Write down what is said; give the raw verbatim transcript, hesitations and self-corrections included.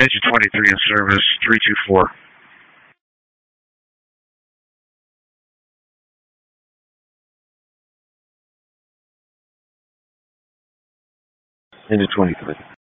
Engine twenty-three in service, three two four. Engine twenty-three.